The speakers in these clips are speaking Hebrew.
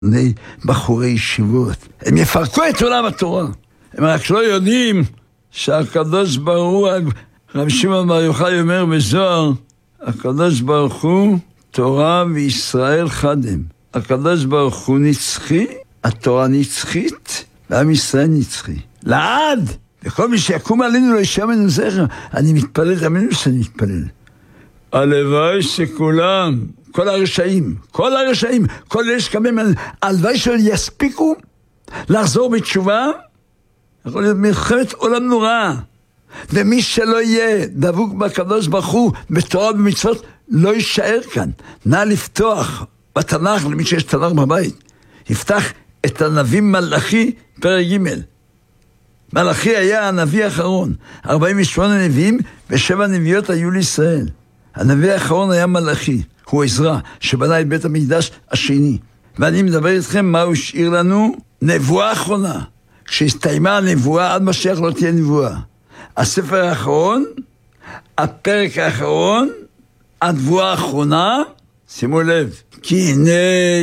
בחורי ישיבות. הם יפרקו את עולם התורה. הם רק לא יודעים שהקדוש ברוך הוא, רב שמעון בר יוחאי אומר בזוהר, הקדוש ברוך הוא תורה וישראל חדם. הקדוש ברוך הוא נצחי, התורה נצחית, ועם ישראל נצחי. לעד! וכל מי שיקום עלינו לא ישמענו זכר. אני מתפלל, תאמינו שאני מתפלל. הלוואי שכולם, כל הרשעים, כל אלה שקמים, הלוואי שלא יספיקו לחזור בתשובה, יכול להיות מלחמת עולם נורא. ומי שלא יהיה דבוק בקדוש ברוך הוא, בתורה ובמצוות, לא יישאר כאן. נא לפתוח בתנ"ך, למי שיש תנ"ך בבית. יפתח את הנביא מלאכי, פרק ג'. מלאכי היה הנביא האחרון. 48 נביאים ו7 נביאות היו לישראל. הנביא האחרון היה מלאכי, הוא עזרא, שבנה את בית המקדש השני. ואני מדבר איתכם מה הוא השאיר לנו? נבואה אחרונה. כשהסתיימה הנבואה, עד משיח לא תהיה נבואה. הספר האחרון, הפרק האחרון, הנבואה האחרונה, שימו לב, כי הנה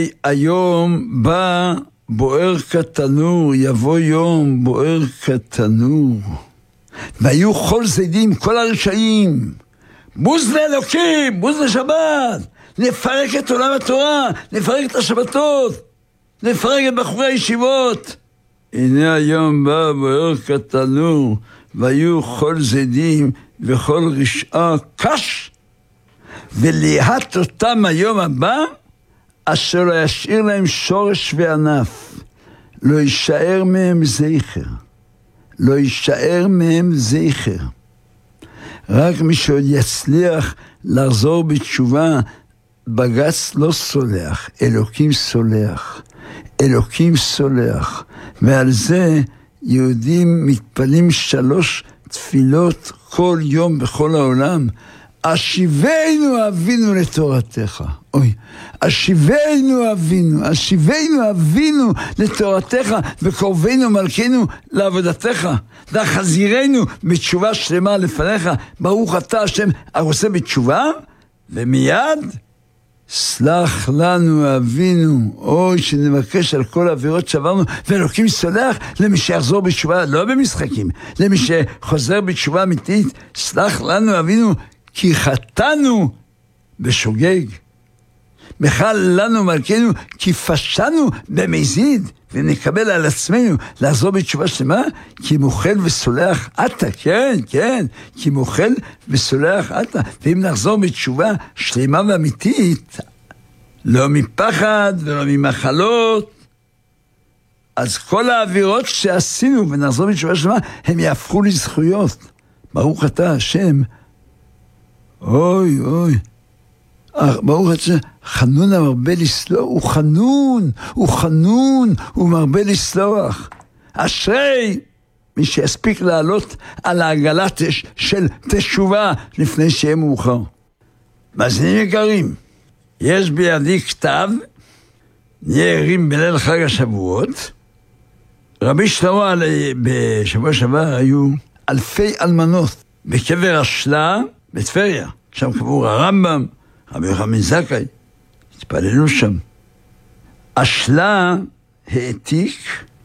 היום בא בוער כתנור, יבוא יום בוער כתנור. והיו כל זדים, כל הרשעים, בוז לאלוקים, בוז לשבת, נפרק את עולם התורה, נפרק את השבתות, נפרק את בחורי הישיבות. הנה היום בא בוער כתנור, והיו כל זדים וכל רשעה קש, וליהט אותם היום הבא, אשר לא ישאיר להם שורש וענף, לא יישאר מהם זכר, לא יישאר מהם זכר. רק מי שעוד יצליח לחזור בתשובה, בג"ץ לא סולח, אלוקים סולח, אלוקים סולח. ועל זה יהודים מתפלים 3 תפילות כל יום בכל העולם. אשיבנו אבינו לתורתך. אוי, אשיבנו אבינו לתורתך, וקרבנו מלכנו לעבודתך, וחזירנו בתשובה שלמה לפניך. ברוך אתה השם הרוצה בתשובה, ומיד סלח לנו אבינו. אוי, שנבקש על כל העבירות שעברנו, ואלוקים סולח למי שיחזור בתשובה, לא במשחקים, למי שחוזר בתשובה אמיתית. סלח לנו אבינו, כי חטאנו בשוגג. מחל לנו מלכנו, כי פשענו במזיד, ונקבל על עצמנו לחזור בתשובה שלמה, כי מוחל וסולח אתה, כן, כי מוחל וסולח אתה. ואם נחזור בתשובה שלמה ואמיתית, לא מפחד ולא ממחלות, אז כל העבירות שעשינו ונחזור בתשובה שלמה, הם יהפכו לזכויות. ברוך אתה השם, אוי, ברוך אתה, חנון המרבה לסלוח, הוא חנון, הוא מרבה לסלוח. אשרי מי שיספיק לעלות על העגלה של תשובה לפני שיהיה מאוחר. מאזינים יקרים, יש בידי כתב, נהיה ערים בליל חג השבועות. רבי שלמה בשבוע שעבר היו אלפי אלמנות בקבר השלה בטבריה, שם קבור הרמב"ם, רבי יוחנן בן זכאי, התפללו שם. השלה העתיק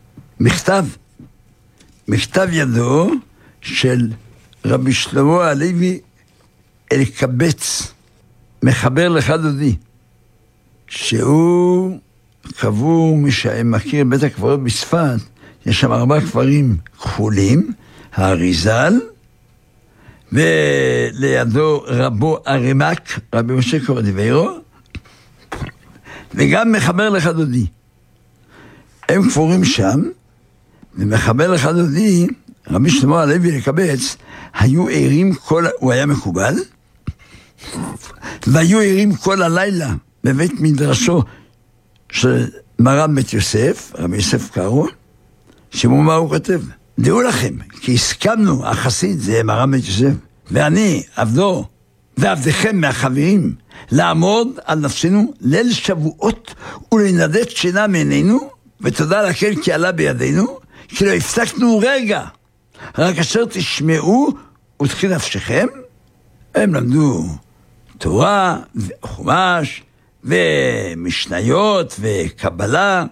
מכתב ידו של רבי שלמה הלוי אלקבץ, מחבר לך דודי, שהוא קבור, מי שמכיר בית הקברות בצפת, יש שם 4 קברים כחולים, האריזל, ולידו רבו הרמ"ק, רבי משה קורדיביירו, וגם מחבר לך דודי. הם קבורים שם, ומחבר לך דודי, רבי שלמה הלוי אלקבץ, היו ערים הוא היה מקובל, והיו ערים כל הלילה בבית מדרשו של מרן בית יוסף, רבי יוסף קארו. שימו מה הוא כותב. דעו לכם, כי הסכמנו, החסיד זה מרן בית יוסף, ואני, עבדו, ועבדכם מהחברים, לעמוד על נפשנו ליל שבועות ולנדד שינה מעינינו, ותודה לכם כי עלה בידינו, כי לא הפסקנו רגע, רק אשר תשמעו ותחי נפשכם. הם למדו תורה וחומש ומשניות וקבלה.